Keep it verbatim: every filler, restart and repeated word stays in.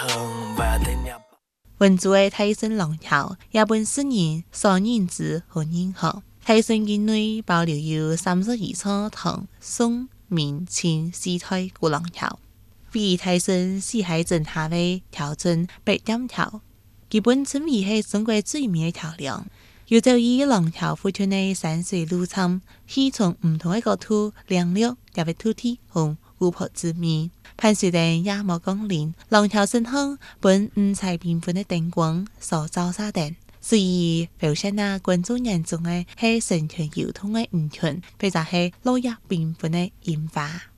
文族的泰森廊桥，也本世人所认知和认可。泰森境内保留有三十二座唐、宋、明、清四代古廊桥，为泰森四海镇下的条镇北点桥，基本称为是中国最美的桥梁。游走于廊桥附近的山水路上，可以从不同的角度领略这片土地和湖泊之美。伴随着夜幕降临，廊桥身后本五彩缤纷的灯光所照射灯，所以表现在观众眼中的是神情流通的云群，或者是落叶缤纷的樱花。